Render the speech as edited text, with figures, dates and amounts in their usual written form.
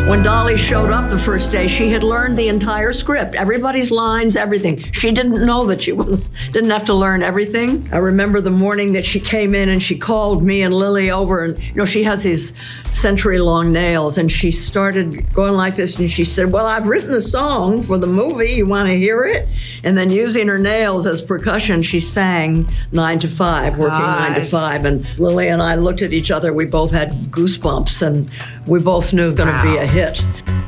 When Dolly showed up the first day, she had learned the entire script, everybody's lines, everything. She didn't know that she didn't have to learn everything. I remember the morning that she came in and she called me and Lily over, and she has these century-long nails, and she started going like this, and she said, well, I've written the song for the movie. You want to hear it? And then using her nails as percussion, she sang 9 to 5, working 9 to 5. And Lily and I looked at each other. We both had goosebumps, and we both knew it was going to be a hit.